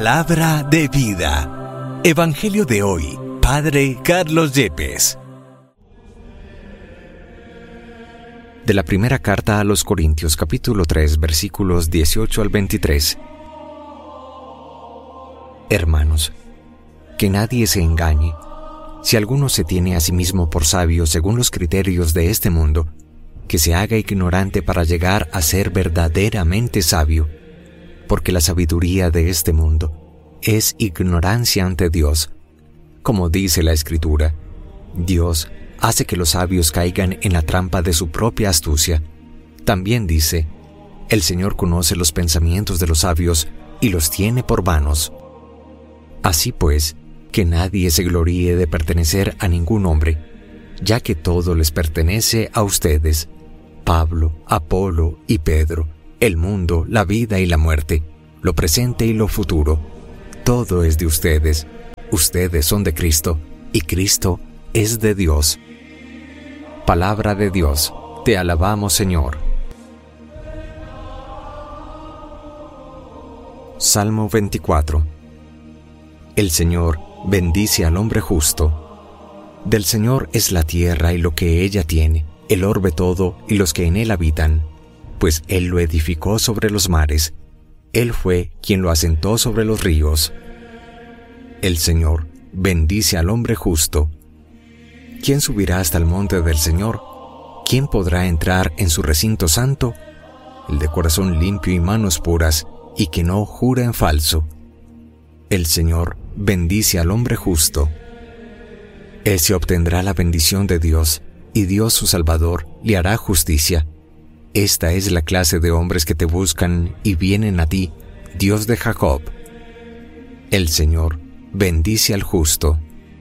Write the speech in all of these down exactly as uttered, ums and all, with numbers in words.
Palabra de vida. Evangelio de hoy, Padre Carlos Yepes. De la primera carta a los Corintios, capítulo tres, versículos dieciocho al veintitrés. Hermanos, que nadie se engañe. Si alguno se tiene a sí mismo por sabio según los criterios de este mundo, que se haga ignorante para llegar a ser verdaderamente sabio, porque la sabiduría de este mundo es ignorancia ante Dios. Como dice la Escritura, Dios hace que los sabios caigan en la trampa de su propia astucia. También dice, el Señor conoce los pensamientos de los sabios y los tiene por vanos. Así pues, que nadie se gloríe de pertenecer a ningún hombre, ya que todo les pertenece a ustedes, Pablo, Apolo y Pedro, el mundo, la vida y la muerte, lo presente y lo futuro. Todo es de ustedes. Ustedes son de Cristo, y Cristo es de Dios. Palabra de Dios. Te alabamos, Señor. Salmo veinticuatro. El Señor bendice al hombre justo. Del Señor es la tierra y lo que ella tiene, el orbe todo y los que en él habitan, pues Él lo edificó sobre los mares. Él fue quien lo asentó sobre los ríos. El Señor bendice al hombre justo. ¿Quién subirá hasta el monte del Señor? ¿Quién podrá entrar en su recinto santo? El de corazón limpio y manos puras, y que no jura en falso. El Señor bendice al hombre justo. Ese obtendrá la bendición de Dios, y Dios su Salvador le hará justicia. Esta es la clase de hombres que te buscan y vienen a ti, Dios de Jacob. El Señor bendice al justo.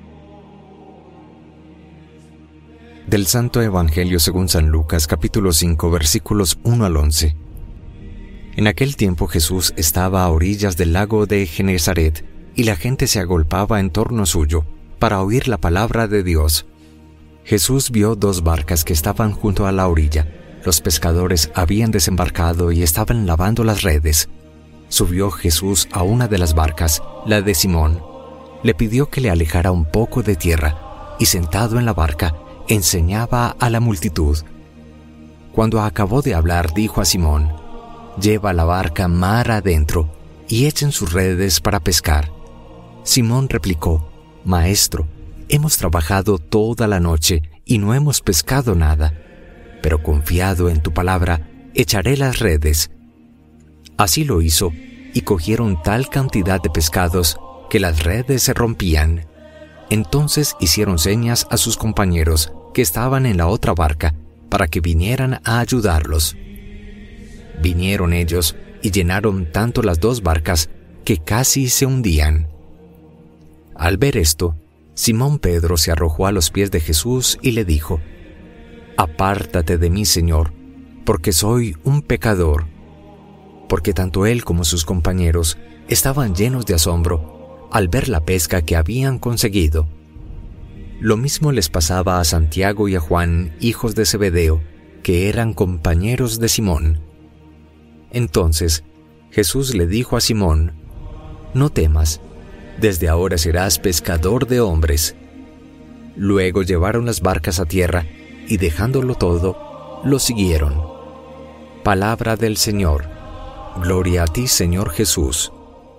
Del Santo Evangelio según San Lucas, capítulo cinco, versículos uno al once. En aquel tiempo Jesús estaba a orillas del lago de Genesaret, y la gente se agolpaba en torno suyo, para oír la palabra de Dios. Jesús vio dos barcas que estaban junto a la orilla. Los pescadores habían desembarcado y estaban lavando las redes. Subió Jesús a una de las barcas, la de Simón. Le pidió que le alejara un poco de tierra, y sentado en la barca, enseñaba a la multitud. Cuando acabó de hablar, dijo a Simón, «Lleva la barca mar adentro, y echen sus redes para pescar». Simón replicó, «Maestro, hemos trabajado toda la noche, y no hemos pescado nada. Pero confiado en tu palabra, echaré las redes». Así lo hizo, y cogieron tal cantidad de pescados que las redes se rompían. Entonces hicieron señas a sus compañeros que estaban en la otra barca, para que vinieran a ayudarlos. Vinieron ellos y llenaron tanto las dos barcas que casi se hundían. Al ver esto, Simón Pedro se arrojó a los pies de Jesús y le dijo, «Apártate de mí, Señor, porque soy un pecador». Porque tanto él como sus compañeros estaban llenos de asombro al ver la pesca que habían conseguido. Lo mismo les pasaba a Santiago y a Juan, hijos de Zebedeo, que eran compañeros de Simón. Entonces Jesús le dijo a Simón, «No temas, desde ahora serás pescador de hombres». Luego llevaron las barcas a tierra, y dejándolo todo, lo siguieron. Palabra del Señor. Gloria a ti, Señor Jesús.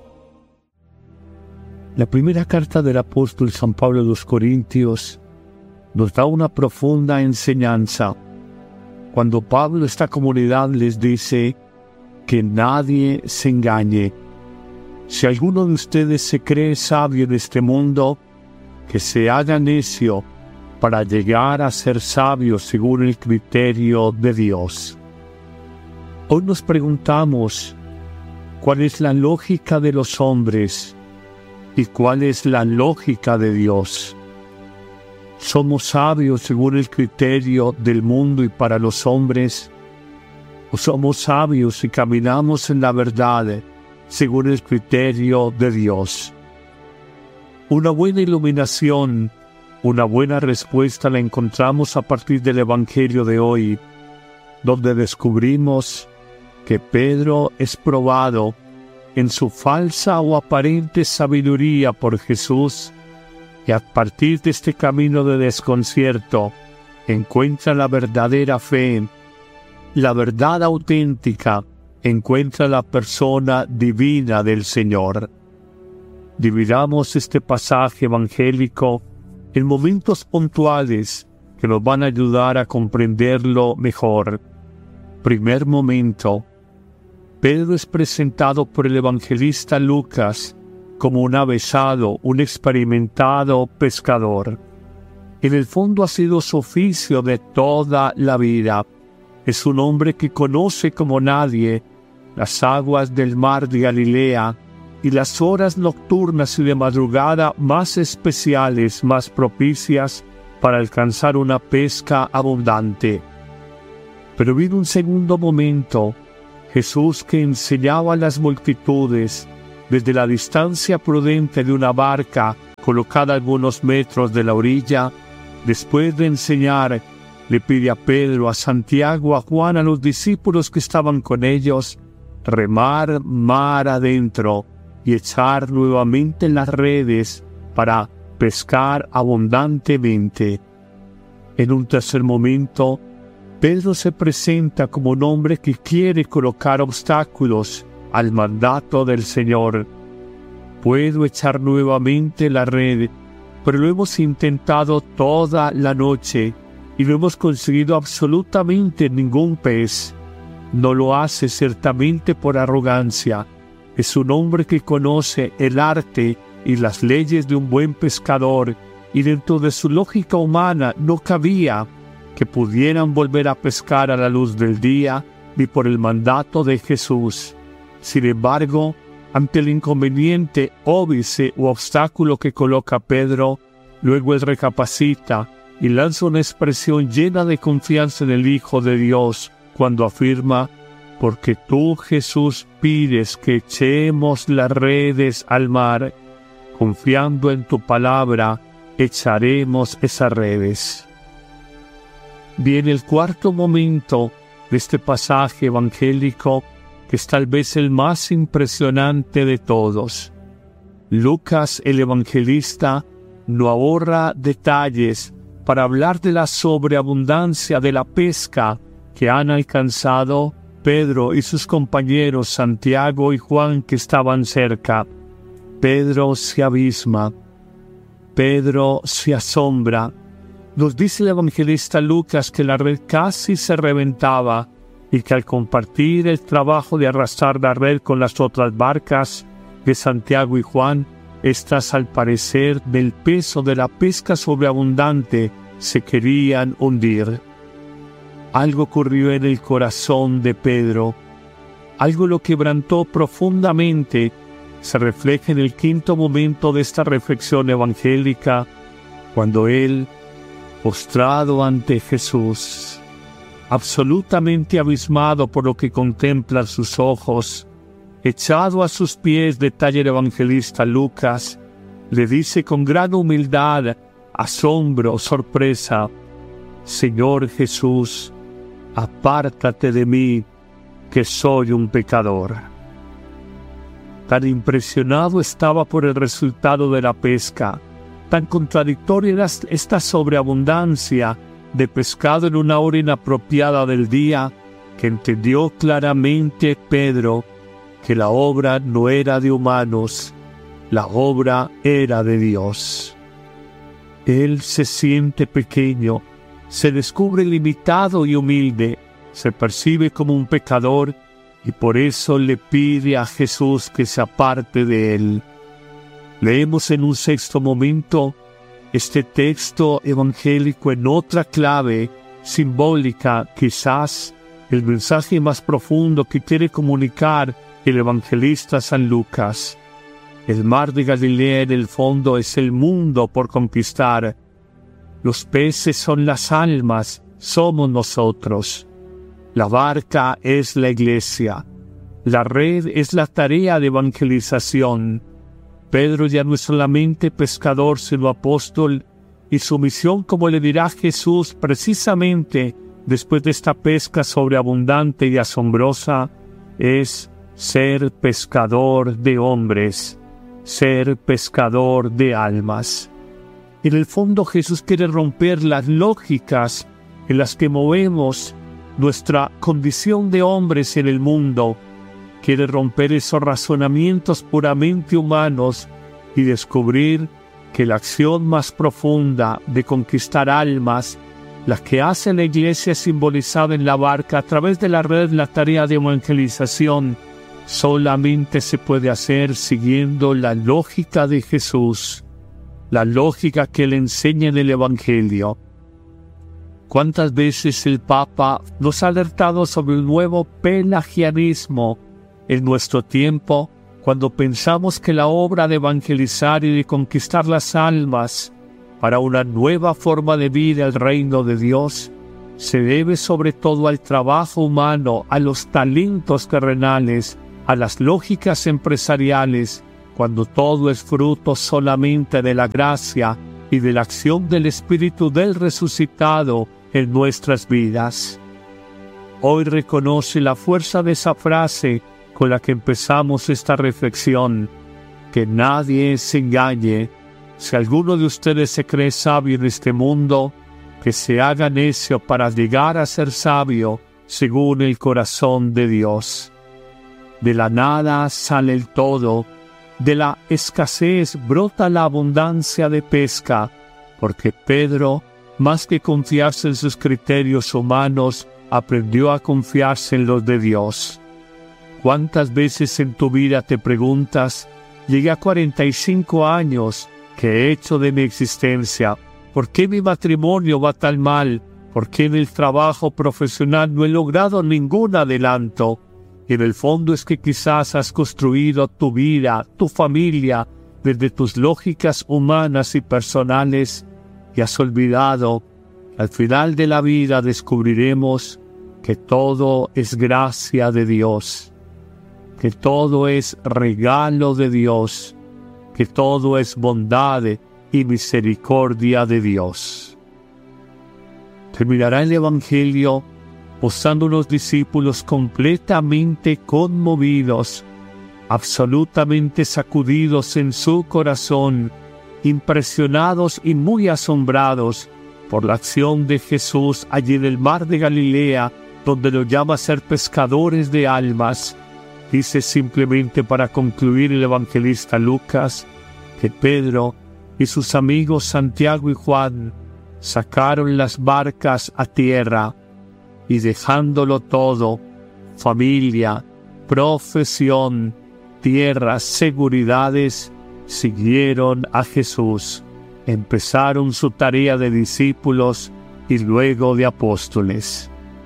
La primera carta del apóstol San Pablo a los Corintios nos da una profunda enseñanza. Cuando Pablo a esta comunidad les dice que nadie se engañe. Si alguno de ustedes se cree sabio de este mundo, que se haga necio para llegar a ser sabio según el criterio de Dios. Hoy nos preguntamos, ¿cuál es la lógica de los hombres y cuál es la lógica de Dios? ¿Somos sabios según el criterio del mundo y para los hombres? ¿O somos sabios y caminamos en la verdad según el criterio de Dios? Una buena iluminación, una buena respuesta la encontramos a partir del Evangelio de hoy, donde descubrimos que Pedro es probado en su falsa o aparente sabiduría por Jesús, y a partir de este camino de desconcierto encuentra la verdadera fe, la verdad auténtica, encuentra la persona divina del Señor. Dividamos este pasaje evangélico en momentos puntuales que nos van a ayudar a comprenderlo mejor. Primer momento: Pedro es presentado por el evangelista Lucas como un avesado, un experimentado pescador. En el fondo ha sido su oficio de toda la vida. Es un hombre que conoce como nadie las aguas del mar de Galilea y las horas nocturnas y de madrugada más especiales, más propicias para alcanzar una pesca abundante. Pero vino un segundo momento: Jesús, que enseñaba a las multitudes desde la distancia prudente de una barca colocada a algunos metros de la orilla, después de enseñar, le pide a Pedro, a Santiago, a Juan, a los discípulos que estaban con ellos, remar mar adentro y echar nuevamente las redes para pescar abundantemente. En un tercer momento, Pedro se presenta como un hombre que quiere colocar obstáculos al mandato del Señor. Puedo echar nuevamente la red, pero lo hemos intentado toda la noche y no hemos conseguido absolutamente ningún pez. No lo hace ciertamente por arrogancia. Es un hombre que conoce el arte y las leyes de un buen pescador, y dentro de su lógica humana no cabía que pudieran volver a pescar a la luz del día ni por el mandato de Jesús. Sin embargo, ante el inconveniente, óbice u obstáculo que coloca Pedro, luego él recapacita y lanza una expresión llena de confianza en el Hijo de Dios cuando afirma: porque tú, Jesús, pides que echemos las redes al mar, confiando en tu palabra, echaremos esas redes. Viene el cuarto momento de este pasaje evangélico, que es tal vez el más impresionante de todos. Lucas, el evangelista, no ahorra detalles para hablar de la sobreabundancia de la pesca que han alcanzado Pedro y sus compañeros Santiago y Juan, que estaban cerca. Pedro se abisma, Pedro se asombra. Nos dice el evangelista Lucas que la red casi se reventaba y que al compartir el trabajo de arrastrar la red con las otras barcas de Santiago y Juan, estas, al parecer del peso de la pesca sobreabundante, se querían hundir. Algo ocurrió en el corazón de Pedro, algo lo quebrantó profundamente. Se refleja en el quinto momento de esta reflexión evangélica, cuando él, postrado ante Jesús, absolutamente abismado por lo que contemplan sus ojos, echado a sus pies, detalla el evangelista Lucas, le dice con gran humildad, asombro, sorpresa: Señor Jesús, apártate de mí, que soy un pecador. Tan impresionado estaba por el resultado de la pesca, tan contradictoria era esta sobreabundancia de pescado en una hora inapropiada del día, que entendió claramente Pedro que la obra no era de humanos, la obra era de Dios. Él se siente pequeño, se descubre limitado y humilde, se percibe como un pecador y por eso le pide a Jesús que se aparte de él. Leemos en un sexto momento este texto evangélico en otra clave simbólica, quizás el mensaje más profundo que quiere comunicar el evangelista San Lucas. El mar de Galilea en el fondo es el mundo por conquistar. Los peces son las almas, somos nosotros. La barca es la iglesia. La red es la tarea de evangelización. Pedro ya no es solamente pescador, sino apóstol, y su misión, como le dirá Jesús precisamente después de esta pesca sobreabundante y asombrosa, es ser pescador de hombres, ser pescador de almas. En el fondo Jesús quiere romper las lógicas en las que movemos nuestra condición de hombres en el mundo. Quiere romper esos razonamientos puramente humanos y descubrir que la acción más profunda de conquistar almas, la que hace la Iglesia simbolizada en la barca a través de la red, la tarea de evangelización, solamente se puede hacer siguiendo la lógica de Jesús, la lógica que le enseña en el Evangelio. ¿Cuántas veces el Papa nos ha alertado sobre un nuevo pelagianismo en nuestro tiempo, cuando pensamos que la obra de evangelizar y de conquistar las almas para una nueva forma de vida al reino de Dios se debe sobre todo al trabajo humano, a los talentos terrenales, a las lógicas empresariales, cuando todo es fruto solamente de la gracia y de la acción del Espíritu del resucitado en nuestras vidas? Hoy reconoce la fuerza de esa frase con la que empezamos esta reflexión: que nadie se engañe. Si alguno de ustedes se cree sabio en este mundo, que se haga necio para llegar a ser sabio según el corazón de Dios. De la nada sale el todo, de la escasez brota la abundancia de pesca, porque Pedro, más que confiarse en sus criterios humanos, aprendió a confiarse en los de Dios. ¿Cuántas veces en tu vida te preguntas: llegué a cuarenta y cinco años, ¿qué he hecho de mi existencia? ¿Por qué mi matrimonio va tan mal? ¿Por qué en el trabajo profesional no he logrado ningún adelanto? Y en el fondo es que quizás has construido tu vida, tu familia, desde tus lógicas humanas y personales, y has olvidado. Al final de la vida descubriremos que todo es gracia de Dios, que todo es regalo de Dios, que todo es bondad y misericordia de Dios. Terminará el Evangelio mostrando unos discípulos completamente conmovidos, absolutamente sacudidos en su corazón, impresionados y muy asombrados por la acción de Jesús allí en el mar de Galilea, donde lo llama a ser pescadores de almas. Dice simplemente, para concluir, el evangelista Lucas, que Pedro y sus amigos Santiago y Juan sacaron las barcas a tierra y, dejándolo todo, familia, profesión, tierras, seguridades, siguieron a Jesús. Empezaron su tarea de discípulos y luego de apóstoles.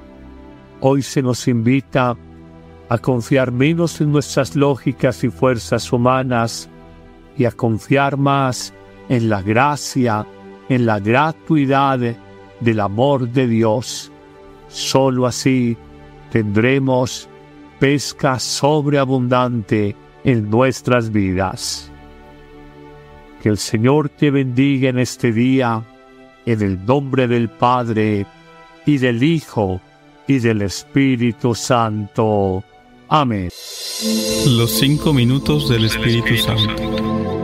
Hoy se nos invita a confiar menos en nuestras lógicas y fuerzas humanas y a confiar más en la gracia, en la gratuidad del amor de Dios. Solo así tendremos pesca sobreabundante en nuestras vidas. Que el Señor te bendiga en este día, en el nombre del Padre, y del Hijo, y del Espíritu Santo. Amén. Los cinco minutos del Espíritu Santo.